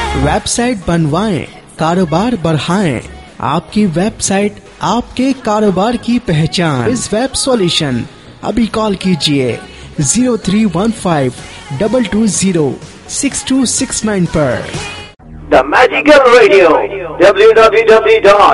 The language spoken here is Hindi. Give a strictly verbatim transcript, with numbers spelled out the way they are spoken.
वेबसाइट बनवाएं, कारोबार बढ़ाएं। आपकी वेबसाइट आपके कारोबार की पहचान। इस वेब सॉल्यूशन अभी कॉल कीजिए zero three one five double two zero six to six nine पर। The Magical Radio, w w w dot